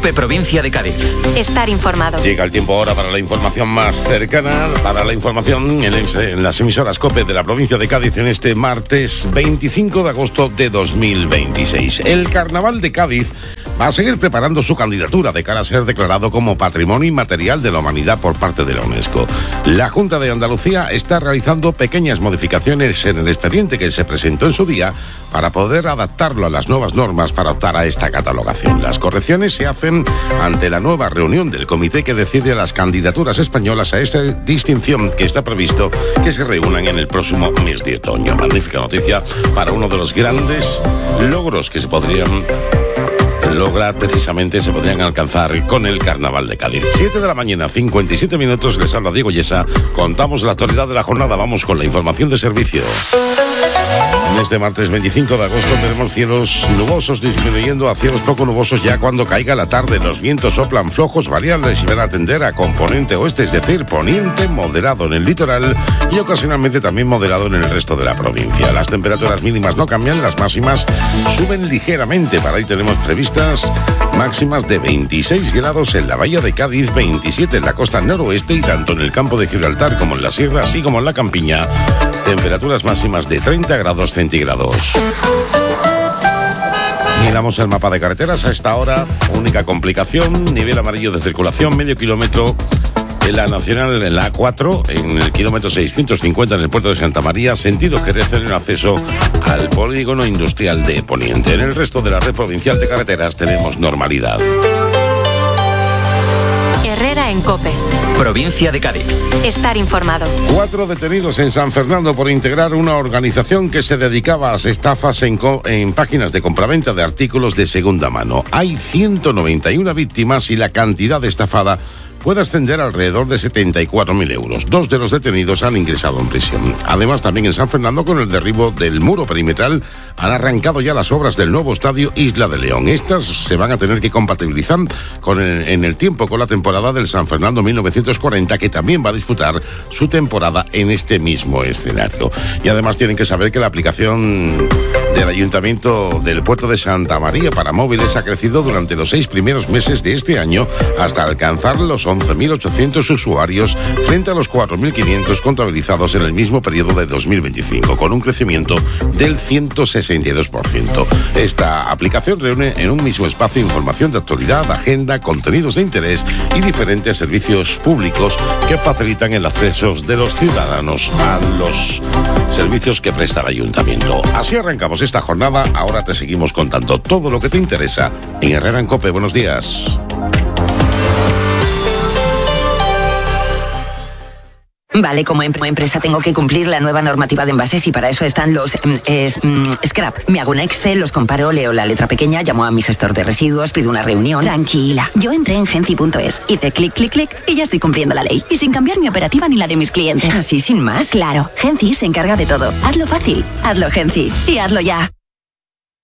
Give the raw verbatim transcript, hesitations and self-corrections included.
COPE Provincia de Cádiz. Estar informado. Llega el tiempo ahora para la información más cercana, para la información en, en las emisoras COPE de la provincia de Cádiz en este martes veinticinco de agosto de dos mil veintiséis. El Carnaval de Cádiz va a seguir preparando su candidatura de cara a ser declarado como Patrimonio Inmaterial de la Humanidad por parte de la UNESCO. La Junta de Andalucía está realizando pequeñas modificaciones en el expediente que se presentó en su día para poder adaptarlo a las nuevas normas para optar a esta catalogación. Las correcciones se hacen ante la nueva reunión del comité que decide las candidaturas españolas a esta distinción, que está previsto que se reúnan en el próximo mes de otoño. Magnífica noticia para uno de los grandes logros que se podrían lograr precisamente, se podrían alcanzar con el Carnaval de Cádiz. siete de la mañana, cincuenta y siete minutos, les habla Diego Yesa. Contamos la actualidad de la jornada, vamos con la información de servicio. En este martes veinticinco de agosto tenemos cielos nubosos disminuyendo a cielos poco nubosos ya cuando caiga la tarde. Los vientos soplan flojos, variables y van a tender a componente oeste, es decir, poniente moderado en el litoral y ocasionalmente también moderado en el resto de la provincia. Las temperaturas mínimas no cambian, las máximas suben ligeramente. Para hoy tenemos previstas máximas de veintiséis grados en la bahía de Cádiz, veintisiete en la costa noroeste y tanto en el campo de Gibraltar como en la sierra, así como en la campiña, temperaturas máximas de treinta grados centígrados. Miramos el mapa de carreteras a esta hora. Única complicación, nivel amarillo de circulación, medio kilómetro en la nacional, en la A cuatro, en el kilómetro seiscientos cincuenta en el puerto de Santa María, sentido Jerez en el acceso al polígono industrial de Poniente. En el resto de la red provincial de carreteras tenemos normalidad. Herrera en COPE. Provincia de Cádiz. Estar informado. Cuatro detenidos en San Fernando por integrar una organización que se dedicaba a las estafas en, co- en páginas de compraventa de artículos de segunda mano. Hay ciento noventa y una víctimas y la cantidad estafada puede ascender alrededor de setenta y cuatro mil euros. Dos de los detenidos han ingresado en prisión. Además, también en San Fernando, con el derribo del muro perimetral, han arrancado ya las obras del nuevo estadio Isla de León. Estas se van a tener que compatibilizar con el, en el tiempo con la temporada del San Fernando mil novecientos cuarenta, que también va a disputar su temporada en este mismo escenario. Y además tienen que saber que la aplicación del Ayuntamiento del Puerto de Santa María para móviles ha crecido durante los seis primeros meses de este año hasta alcanzar los once mil ochocientos usuarios frente a los cuatro mil quinientos contabilizados en el mismo periodo de dos mil veinticinco, con un crecimiento del ciento sesenta y dos por ciento. Esta aplicación reúne en un mismo espacio información de actualidad, agenda, contenidos de interés y diferentes servicios públicos que facilitan el acceso de los ciudadanos a los servicios que presta el Ayuntamiento. Así arrancamos esta jornada. Ahora te seguimos contando todo lo que te interesa en Herrera en COPE. Buenos días. Vale, como em- empresa tengo que cumplir la nueva normativa de envases y para eso están los mm, es, mm, scrap. Me hago un Excel, los comparo, leo la letra pequeña, llamo a mi gestor de residuos, pido una reunión. Tranquila, yo entré en Genci punto es, hice clic, clic, clic y ya estoy cumpliendo la ley. Y sin cambiar mi operativa ni la de mis clientes. ¿Así sin más? Claro, Genci se encarga de todo. Hazlo fácil, hazlo Genci y hazlo ya.